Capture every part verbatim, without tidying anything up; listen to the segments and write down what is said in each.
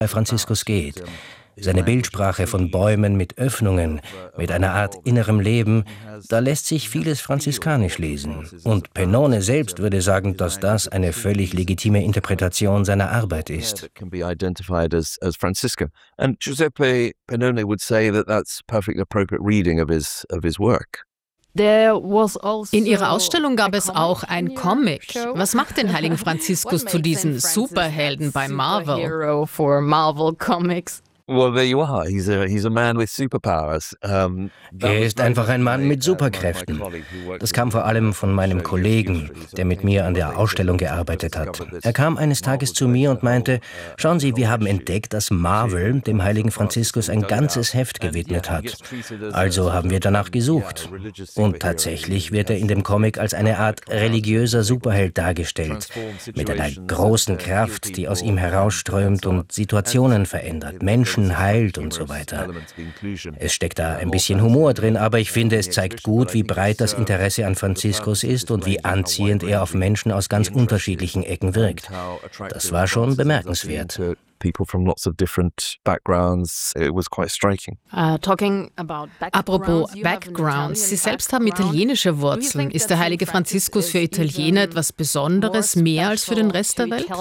bei Franziskus geht. Seine Bildsprache von Bäumen mit Öffnungen, mit einer Art innerem Leben, da lässt sich vieles franziskanisch lesen. Und Pennone selbst würde sagen, dass das eine völlig legitime Interpretation seiner Arbeit ist. And Giuseppe Pennone would say that that's perfectly appropriate reading of his of his work. In ihrer Ausstellung gab es auch ein Comic. Was macht den heiligen Franziskus zu diesem Superhelden bei Marvel? Well, there you are. He's a, he's a man with superpowers. Um, er ist einfach ein Mann mit Superkräften. Das kam vor allem von meinem Kollegen, der mit mir an der Ausstellung gearbeitet hat. Er kam eines Tages zu mir und meinte, schauen Sie, wir haben entdeckt, dass Marvel dem heiligen Franziskus ein ganzes Heft gewidmet hat. Also haben wir danach gesucht. Und tatsächlich wird er in dem Comic als eine Art religiöser Superheld dargestellt, mit einer großen Kraft, die aus ihm herausströmt und Situationen verändert, Menschen heilt und so weiter. Es steckt da ein bisschen Humor drin, aber ich finde, es zeigt gut, wie breit das Interesse an Franziskus ist und wie anziehend er auf Menschen aus ganz unterschiedlichen Ecken wirkt. Das war schon bemerkenswert. People from lots of different backgrounds. It was quite striking. Uh, talking about Apropos Backgrounds, Sie selbst haben italienische Wurzeln. Ist der heilige Franziskus für Italiener etwas Besonderes, mehr als für den Rest der Welt?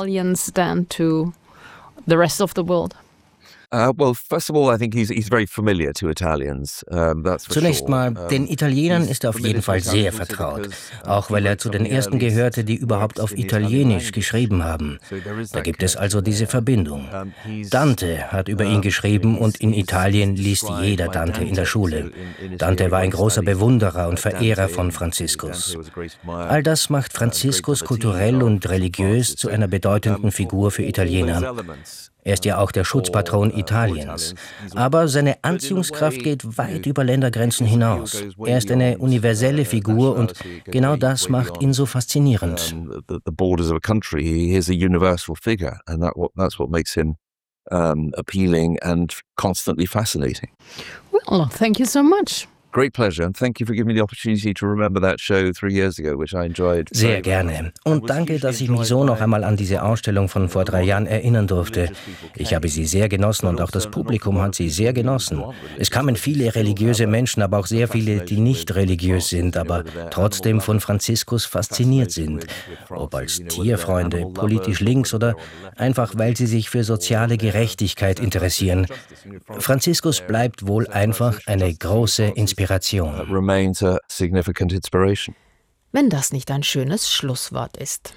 Uh, well, first of all, I think he's he's very familiar to Italians. Um, that's for Zunächst sure. mal, den Italienern ist er auf jeden Fall sehr vertraut, auch weil er zu den ersten gehörte, die überhaupt auf Italienisch geschrieben haben. Da gibt es also diese Verbindung. Dante hat über ihn geschrieben und in Italien liest jeder Dante in der Schule. Dante war ein großer Bewunderer und Verehrer von Franziskus. All das macht Franziskus kulturell und religiös zu einer bedeutenden Figur für Italiener. Er ist ja auch der Schutzpatron Italiens. Aber seine Anziehungskraft geht weit über Ländergrenzen hinaus. Er ist eine universelle Figur und genau das macht ihn so faszinierend. The borders of a country, he is a universal figure, and that what that's what makes him um, appealing and constantly fascinating. Well, thank you so much. Great pleasure, and thank you for giving me the opportunity to remember that show three years ago, which I enjoyed. Sehr gerne. Und danke, dass ich mich so noch einmal an diese Ausstellung von vor drei Jahren erinnern durfte. Ich habe sie sehr genossen und auch das Publikum hat sie sehr genossen. Es kamen viele religiöse Menschen, aber auch sehr viele, die nicht religiös sind, aber trotzdem von Franziskus fasziniert sind. Ob als Tierfreunde, politisch links oder einfach, weil sie sich für soziale Gerechtigkeit interessieren. Franziskus bleibt wohl einfach eine große Inspiration. Remains a significant inspiration. Wenn das nicht ein schönes Schlusswort ist.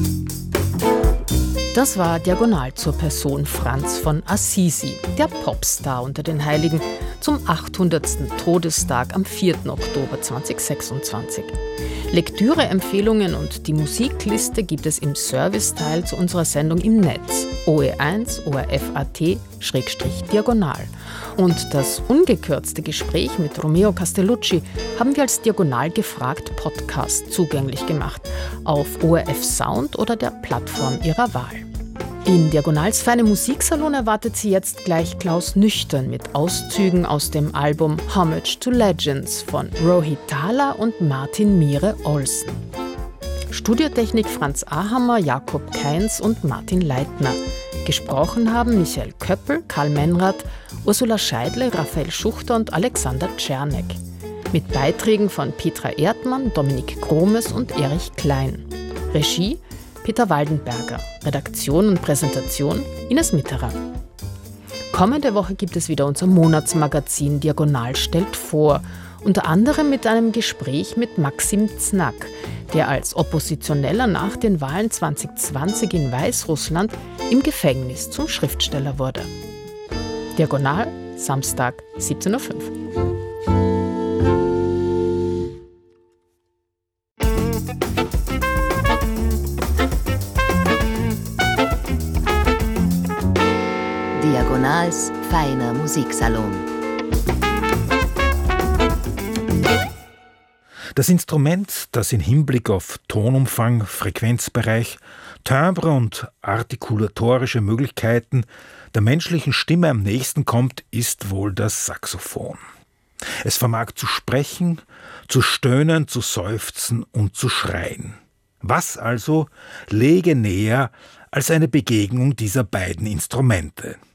Das war Diagonal zur Person Franz von Assisi, der Popstar unter den Heiligen, zum achthundertsten Todestag am vierten Oktober zweitausendsechsundzwanzig. Lektüre-Empfehlungen und die Musikliste gibt es im Serviceteil zu unserer Sendung im Netz O E eins O R F A T Diagonal. Und das ungekürzte Gespräch mit Romeo Castellucci haben wir als Diagonal gefragt Podcast zugänglich gemacht auf O R F Sound oder der Plattform Ihrer Wahl. In Diagonals feine Musiksalon erwartet Sie jetzt gleich Klaus Nüchtern mit Auszügen aus dem Album Homage to Legends von Rohit Thala und Martin Mire Olsen. Studiotechnik Franz Ahammer, Jakob Kainz und Martin Leitner. Gesprochen haben Michael Köppel, Karl Menrath, Ursula Scheidle, Raphael Schuchter und Alexander Czernek. Mit Beiträgen von Petra Erdmann, Dominik Gromes und Erich Klein. Regie Peter Waldenberger. Redaktion und Präsentation Ines Mitterer. Kommende Woche gibt es wieder unser Monatsmagazin Diagonal stellt vor. Unter anderem mit einem Gespräch mit Maxim Znack, der als Oppositioneller nach den Wahlen zwanzig zwanzig in Weißrussland im Gefängnis zum Schriftsteller wurde. Diagonal, Samstag, siebzehn Uhr fünf. Diagonals feiner Musiksalon. Das Instrument, das im Hinblick auf Tonumfang, Frequenzbereich, Timbre und artikulatorische Möglichkeiten der menschlichen Stimme am nächsten kommt, ist wohl das Saxophon. Es vermag zu sprechen, zu stöhnen, zu seufzen und zu schreien. Was also läge näher als eine Begegnung dieser beiden Instrumente?